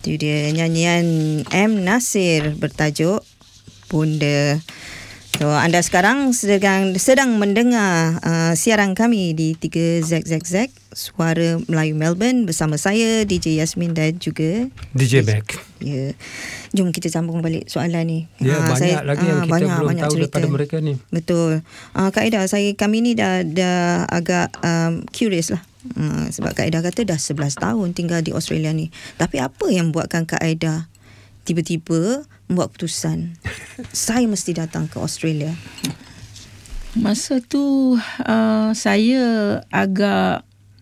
Itu dia nyanyian M. Nasir bertajuk Bunda. So, anda sekarang sedang mendengar siaran kami di 3ZZZ Suara Melayu Melbourne bersama saya DJ Yasmin dan juga DJ Beck. Ya. Jom kita sambung balik soalan ni. Banyak lagi yang kita belum tahu cerita daripada mereka ni. Betul. Kak Aida, kami ni dah agak curious lah. Sebab Kak Aida kata dah 11 tahun tinggal di Australia ni. Tapi apa yang buatkan Kak Aida tiba-tiba membuat keputusan saya mesti datang ke Australia? Masa tu saya agak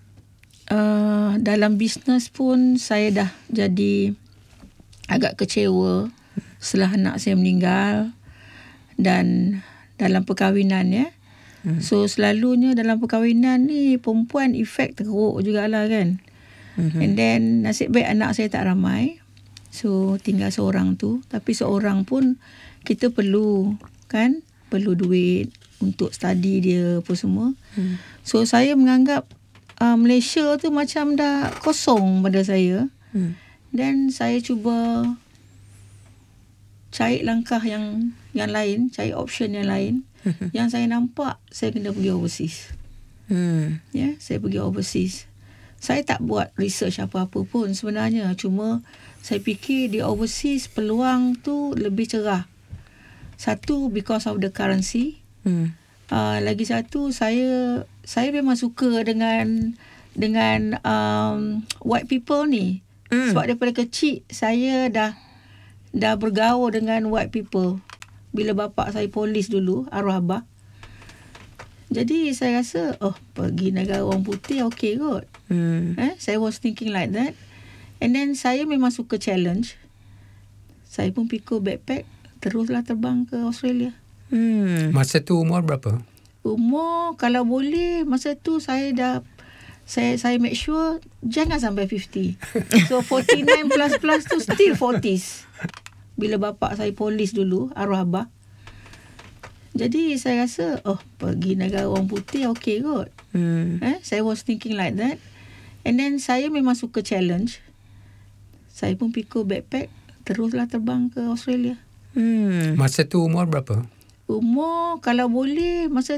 dalam bisnes pun saya dah jadi agak kecewa setelah anak saya meninggal dan dalam perkahwinan ya. So selalunya dalam perkahwinan ni perempuan efek teruk jugalah kan. And then nasib baik anak saya tak ramai. So tinggal seorang tu. Tapi seorang pun kita perlu kan, perlu duit untuk study dia apa semua. So saya menganggap Malaysia tu macam dah kosong pada saya. Dan saya cuba cari langkah yang lain, cari option yang lain. Yang saya nampak saya kena pergi overseas. Ya, saya pergi overseas. Saya tak buat research apa-apa pun sebenarnya. Cuma saya fikir di overseas peluang tu lebih cerah. Satu, because of the currency. Lagi satu, saya memang suka dengan white people ni. Sebab daripada kecil saya dah bergaul dengan white people. Bila bapa saya polis dulu, arwah abah. Jadi saya rasa, pergi negara orang putih okey kot. Saya was thinking like that. And then saya memang suka challenge. Saya pun pikul backpack, teruslah terbang ke Australia. Masa tu umur berapa? Umur kalau boleh masa tu saya make sure jangan sampai 50. So 49 plus tu still 40s. Bila bapa saya polis dulu, arwah abah. Jadi saya rasa, pergi negara orang putih okey kot. Saya was thinking like that. And then saya memang suka challenge. Saya pun pikul backpack, teruslah terbang ke Australia. Masa tu umur berapa? Umur kalau boleh masa